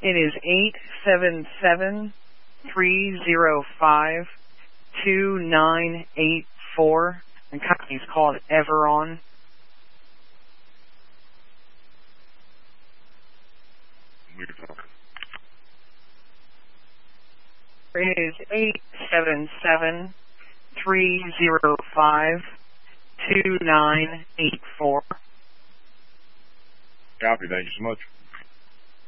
It is 877-305-2984. The company's called Everon. We're talking. It is 877-305-2984. Copy. Thank you so much.